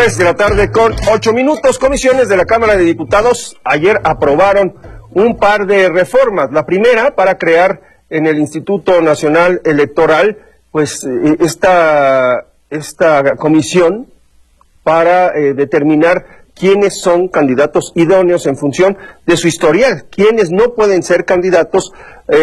6:08 p.m. Comisiones de la Cámara de Diputados ayer aprobaron un par de reformas. La primera, para crear en el Instituto Nacional Electoral, pues esta comisión para determinar quiénes son candidatos idóneos en función de su historial, quiénes no pueden ser candidatos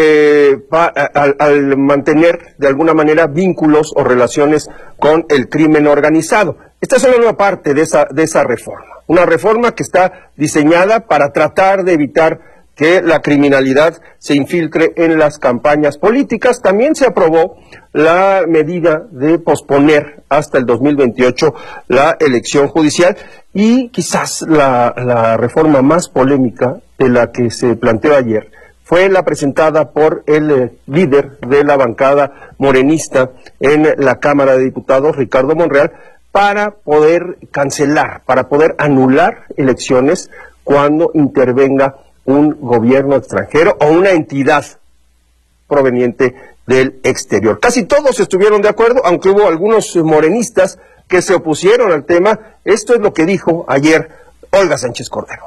al mantener de alguna manera vínculos o relaciones con el crimen organizado. Esta es solo una parte de esa reforma, una reforma que está diseñada para tratar de evitar que la criminalidad se infiltre en las campañas políticas. También se aprobó la medida de posponer hasta el 2028 la elección judicial y quizás la reforma más polémica de la que se planteó ayer fue la presentada por el líder de la bancada morenista en la Cámara de Diputados, Ricardo Monreal, para poder cancelar, para poder anular elecciones cuando intervenga un gobierno extranjero o una entidad proveniente del exterior. Casi todos estuvieron de acuerdo, aunque hubo algunos morenistas que se opusieron al tema. Esto es lo que dijo ayer Olga Sánchez Cordero.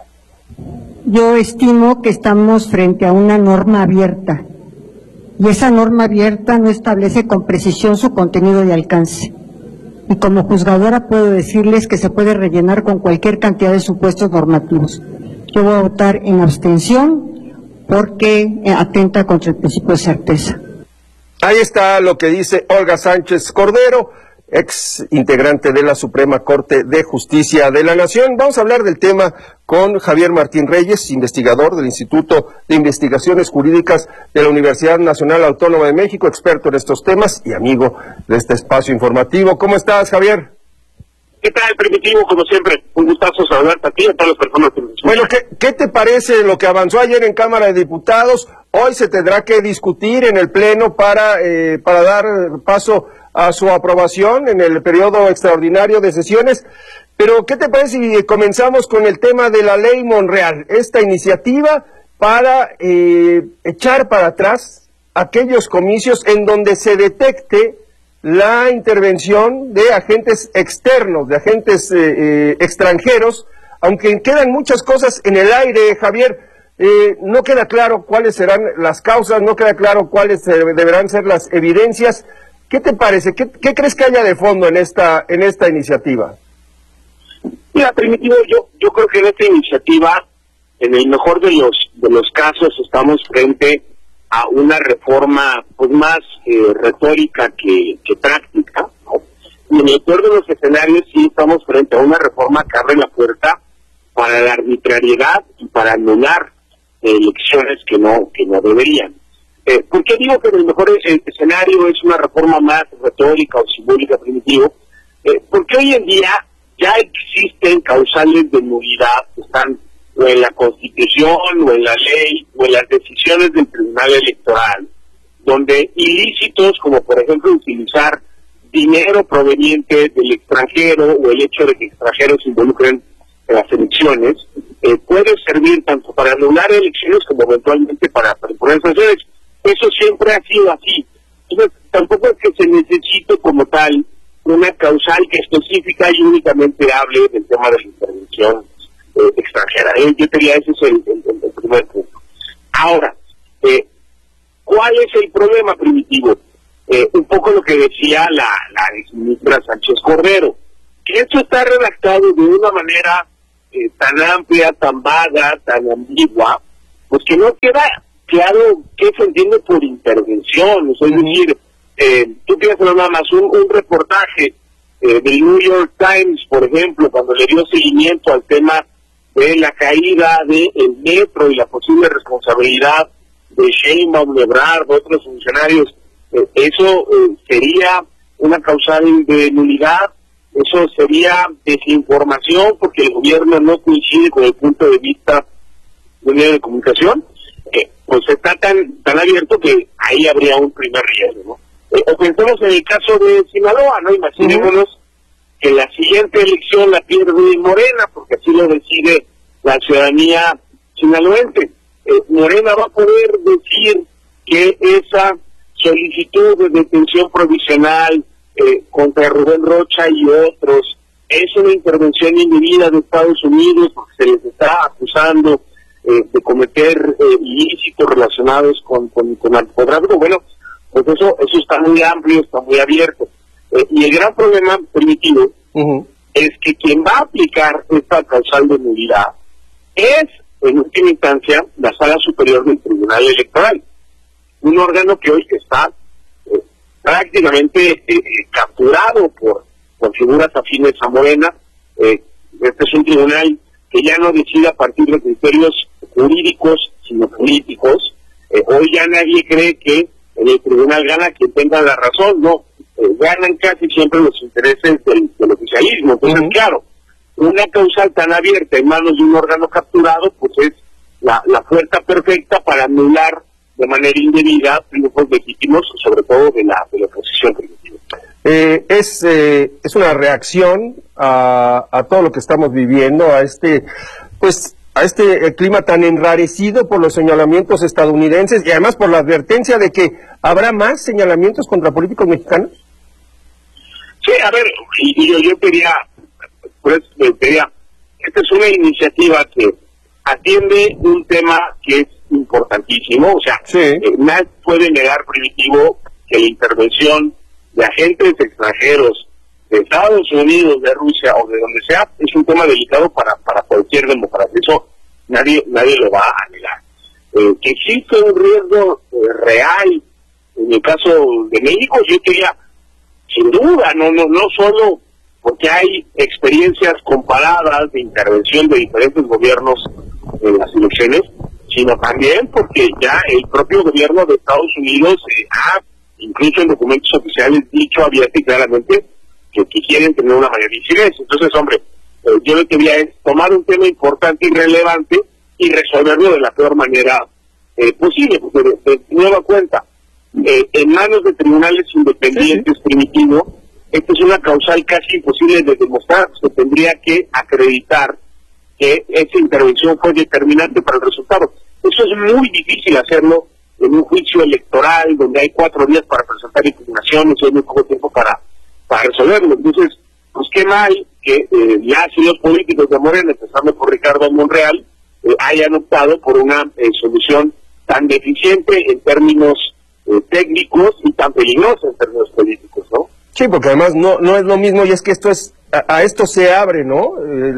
Yo estimo que estamos frente a una norma abierta, y esa norma abierta no establece con precisión su contenido y alcance. Y como juzgadora puedo decirles que se puede rellenar con cualquier cantidad de supuestos normativos. Yo voy a votar en abstención porque atenta contra el principio de certeza. Ahí está lo que dice Olga Sánchez Cordero, ex integrante de la Suprema Corte de Justicia de la Nación. Vamos a hablar del tema con Javier Martín Reyes, investigador del Instituto de Investigaciones Jurídicas de la Universidad Nacional Autónoma de México, experto en estos temas y amigo de este espacio informativo. ¿Cómo estás, Javier? ¿Qué tal, Primitivo? Como siempre, un gustazo saludarte a ti y a todas las personas que nos escuchan. Bueno, ¿qué te parece lo que avanzó ayer en Cámara de Diputados? Hoy se tendrá que discutir en el Pleno para dar paso a su aprobación en el periodo extraordinario de sesiones. Pero, ¿qué te parece si comenzamos con el tema de la Ley Monreal? Esta iniciativa para echar para atrás aquellos comicios en donde se detecte la intervención de agentes externos, de agentes extranjeros, aunque quedan muchas cosas en el aire, Javier. No queda claro cuáles serán las causas, no queda claro cuáles deberán ser las evidencias. ¿Qué te parece? ¿Qué crees que haya de fondo en esta iniciativa? Mira, Primitivo, yo creo que en esta iniciativa, en el mejor de los casos, estamos frente a una reforma pues más retórica que práctica, ¿no? Y en el peor de los escenarios sí estamos frente a una reforma que abre la puerta para la arbitrariedad y para anular elecciones que no deberían. ¿Por qué digo que en el mejor escenario es una reforma más retórica o simbólica, Primitivo? Porque hoy en día ya existen causales de nulidad que están o en la Constitución, o en la ley, o en las decisiones del Tribunal Electoral, donde ilícitos, como por ejemplo utilizar dinero proveniente del extranjero, o el hecho de que extranjeros se involucren en las elecciones, puede servir tanto para anular elecciones como eventualmente para imponer sanciones. Eso siempre ha sido así. Entonces, tampoco es que se necesite como tal una causal que específica y únicamente hable del tema de la intervención extranjera. Yo diría ese es el primer punto. Ahora, ¿cuál es el problema, Primitivo? Un poco lo que decía la exministra Sánchez Cordero, que esto está redactado de una manera tan amplia, tan vaga, tan ambigua, pues que no queda claro qué se entiende por intervención. Es decir, tú piensas nada más un reportaje del New York Times, por ejemplo, cuando le dio seguimiento al tema de la caída del metro y la posible responsabilidad de Sheinbaum, de Ebrard, de otros funcionarios, eso sería una causal de nulidad, eso sería desinformación porque el gobierno no coincide con el punto de vista de un medio de comunicación. Pues está tan abierto que ahí habría un primer riesgo, ¿no? O pensemos en el caso de Sinaloa, ¿no? Imaginémonos que la siguiente elección la pierde Morena, porque así lo decide la ciudadanía sinaloense. Morena va a poder decir que esa solicitud de detención provisional contra Rubén Rocha y otros es una intervención indebida de Estados Unidos porque se les está acusando de cometer ilícitos relacionados con narcotráfico. Bueno, pues eso está muy amplio, está muy abierto. Y el gran problema, Primitivo, es que quien va a aplicar esta causal de nulidad es, en última instancia, la Sala Superior del Tribunal Electoral, un órgano que hoy está prácticamente capturado por figuras afines a Morena. Este es un tribunal que ya no decide a partir de criterios jurídicos, sino políticos. Hoy ya nadie cree que en el tribunal gana quien tenga la razón, no. Ganan casi siempre los intereses del oficialismo. Entonces, claro, una causal tan abierta en manos de un órgano capturado, pues es la puerta perfecta para anular de manera indebida triunfos legítimos, sobre todo de la oposición primitiva. Es una reacción a todo lo que estamos viviendo, a este clima tan enrarecido por los señalamientos estadounidenses y además por la advertencia de que habrá más señalamientos contra políticos mexicanos. Sí, a ver, y yo quería, esta es una iniciativa que atiende un tema que es importantísimo, o sea, nadie puede negar, Primitivo, que la intervención de agentes extranjeros de Estados Unidos, de Rusia o de donde sea, es un tema delicado para cualquier democracia. Eso nadie lo va a negar. Que existe un riesgo real en el caso de México, yo diría, sin duda, no solo porque hay experiencias comparadas de intervención de diferentes gobiernos en las elecciones, sino también porque ya el propio gobierno de Estados Unidos ha, incluso en documentos oficiales, dicho abierta y claramente que quieren tener una mayor incidencia. Entonces, hombre, yo lo que quería es tomar un tema importante y relevante y resolverlo de la peor manera posible, porque de nueva cuenta, en manos de tribunales independientes, Primitivo, esta es una causal casi imposible de demostrar. Se tendría que acreditar que esa intervención fue determinante para el resultado. Eso es muy difícil hacerlo en un juicio electoral donde hay 4 días para presentar impugnaciones y hay muy poco tiempo para resolverlo. Entonces, pues qué mal que ya si los políticos de Morena, empezando por Ricardo Monreal, hayan optado por una solución tan deficiente en términos técnicos y tan peligrosa en términos políticos, ¿no? Sí, porque además no es lo mismo, y es que esto es a esto se abre, ¿no?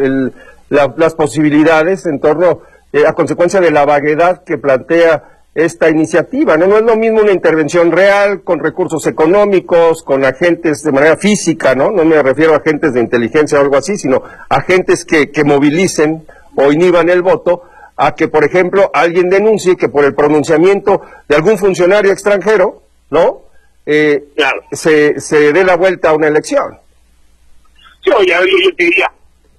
Las posibilidades en torno a consecuencia de la vaguedad que plantea esta iniciativa, ¿no? No es lo mismo una intervención real, con recursos económicos, con agentes de manera física, ¿no? No me refiero a agentes de inteligencia o algo así, sino agentes que movilicen o inhiban el voto, a que, por ejemplo, alguien denuncie que por el pronunciamiento de algún funcionario extranjero, ¿no? Claro. Se dé la vuelta a una elección. Sí, oye, yo te diría,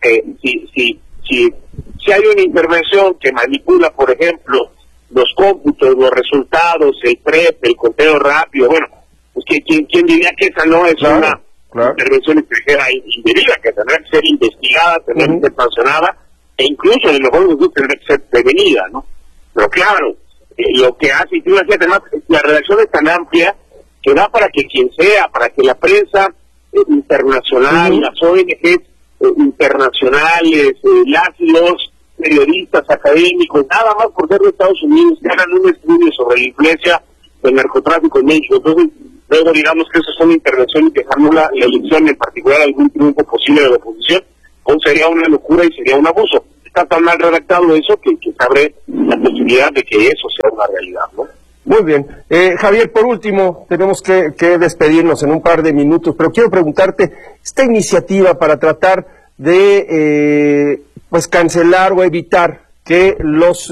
si hay una intervención que manipula, por ejemplo, los cómputos, los resultados, el PREP, el conteo rápido, bueno, pues ¿quién diría que esa no es una intervención extranjera indebida, que tendrá que ser investigada, tendrá que ser sancionada, e incluso en el mejor de los casos tendrá que ser prevenida, ¿no? Pero claro, lo que hace, y tú decías, además, la redacción es tan amplia que da para que quien sea, para que la prensa internacional, las ONGs internacionales, los periodistas académicos, nada más por ser de Estados Unidos, que hagan un estudio sobre la influencia del narcotráfico en México. Entonces, luego digamos que eso es una intervención y que anula la elección, en particular algún triunfo posible de la oposición, pues sería una locura y sería un abuso. Está tan mal redactado eso que se abre la posibilidad de que eso sea una realidad, ¿no? Muy bien. Javier, por último, tenemos que despedirnos en un par de minutos, pero quiero preguntarte, esta iniciativa para tratar de pues cancelar o evitar que los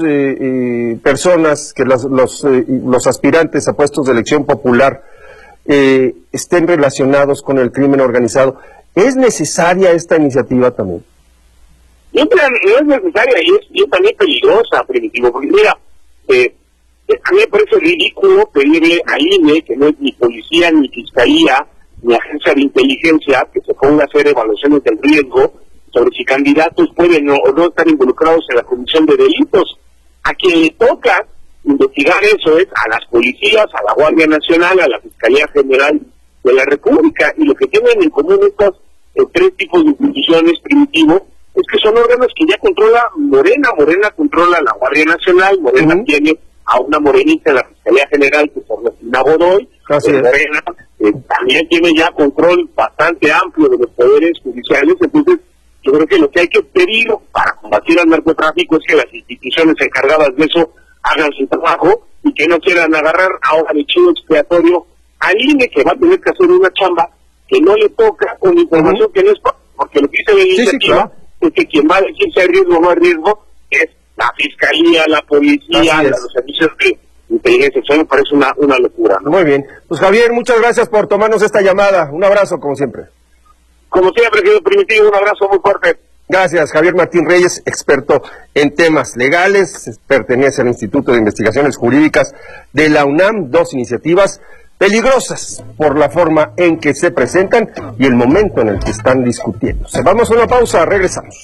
aspirantes a puestos de elección popular estén relacionados con el crimen organizado, ¿es necesaria esta iniciativa también? No es necesaria y es también peligrosa, Primitivo, porque mira, a mí me parece ridículo pedirle al INE, que no es ni policía, ni fiscalía, ni agencia de inteligencia, que se ponga a hacer evaluaciones del riesgo sobre si candidatos pueden o no estar involucrados en la comisión de delitos. A quien le toca investigar eso es a las policías, a la Guardia Nacional, a la Fiscalía General de la República, y lo que tienen en común estas tres tipos de instituciones, Primitivo, es que son órganos que ya controla Morena. Morena controla la Guardia Nacional, Morena tiene a una morenita en la Fiscalía General, que es Ernestina Godoy. Morena también tiene ya control bastante amplio de los poderes judiciales. Entonces, yo creo que lo que hay que pedir para combatir al narcotráfico es que las instituciones encargadas de eso hagan su trabajo y que no quieran agarrar ahora de chivo expiatorio al INE, que va a tener que hacer una chamba que no le toca con información que no es, porque lo que dice la iniciativa es que quien va a decir si hay riesgo o no hay riesgo es la Fiscalía, la Policía, los servicios de inteligencia. Eso me parece una locura, ¿no? Muy bien. Pues Javier, muchas gracias por tomarnos esta llamada. Un abrazo, como siempre. Como siempre, querido Primitivo, un abrazo muy fuerte. Gracias, Javier Martín Reyes, experto en temas legales, pertenece al Instituto de Investigaciones Jurídicas de la UNAM, dos iniciativas peligrosas por la forma en que se presentan y el momento en el que están discutiendo. Vamos a una pausa, regresamos.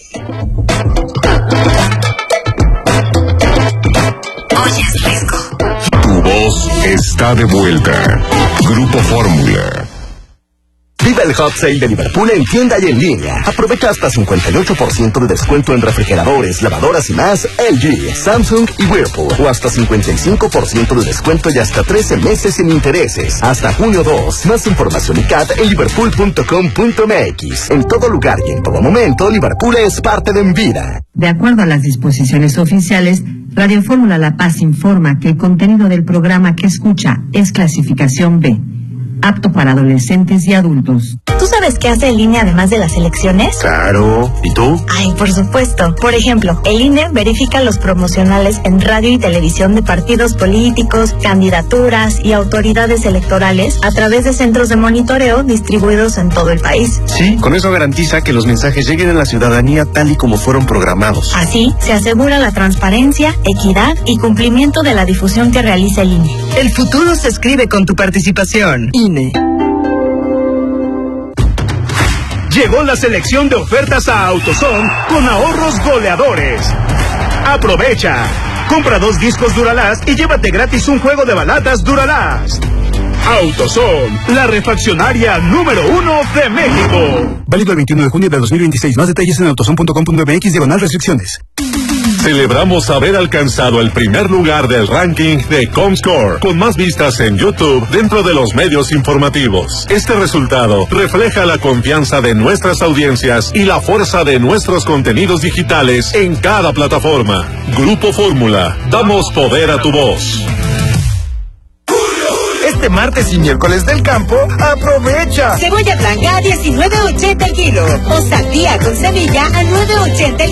Oyes Riesgo. Tu voz está de vuelta. Grupo Fórmula. Viva el Hot Sale de Liverpool en tienda y en línea. Aprovecha hasta 58% de descuento en refrigeradores, lavadoras y más LG, Samsung y Whirlpool. O hasta 55% de descuento y hasta 13 meses sin intereses. Hasta junio 2. Más información y CAT en liverpool.com.mx. En todo lugar y en todo momento, Liverpool es parte de mi vida. De acuerdo a las disposiciones oficiales, Radio Fórmula La Paz informa que el contenido del programa que escucha es clasificación B, apto para adolescentes y adultos. ¿Tú sabes qué hace el INE además de las elecciones? Claro. ¿Y tú? Ay, por supuesto. Por ejemplo, el INE verifica los promocionales en radio y televisión de partidos políticos, candidaturas y autoridades electorales a través de centros de monitoreo distribuidos en todo el país. Sí, con eso garantiza que los mensajes lleguen a la ciudadanía tal y como fueron programados. Así, se asegura la transparencia, equidad y cumplimiento de la difusión que realiza el INE. El futuro se escribe con tu participación. INE. Llegó la selección de ofertas a AutoZone con ahorros goleadores. Aprovecha. Compra 2 discos Duralast y llévate gratis un juego de balatas Duralast. AutoZone, la refaccionaria número 1 de México. Válido el 21 de junio de 2026. Más detalles en autozone.com.mx/restricciones. Celebramos haber alcanzado el primer lugar del ranking de Comscore, con más vistas en YouTube dentro de los medios informativos. Este resultado refleja la confianza de nuestras audiencias y la fuerza de nuestros contenidos digitales en cada plataforma. Grupo Fórmula, damos poder a tu voz. Este martes y miércoles del campo, aprovecha. Cebolla blanca a $19.80 el kilo. O sandía con semilla a $9.80 el